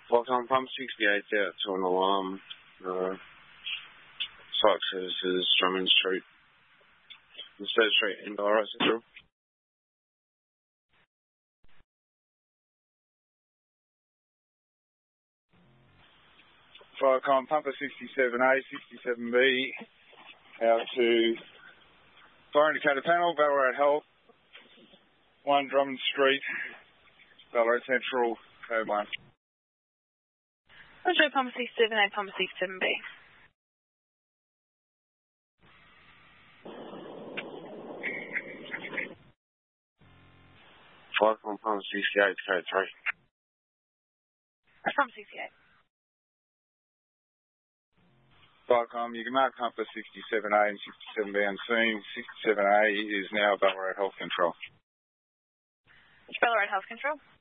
Volcom Pump 68 out to an alarm. Site services, Drummond Street. Instead Street in Ballarat Central. Volcom Pumper 67A, 67B out to fire indicator panel, Ballarat Health, 1 Drummond Street, Ballarat Central, code 1. Roger, Pumper 67A, Pumper 67B. Volcom Pump 68, code 3. Pumper 68. Volcom, you can mark Pumper 67A and 67B on scene. 67A is now Ballarat Health Control. Ballarat Health Control.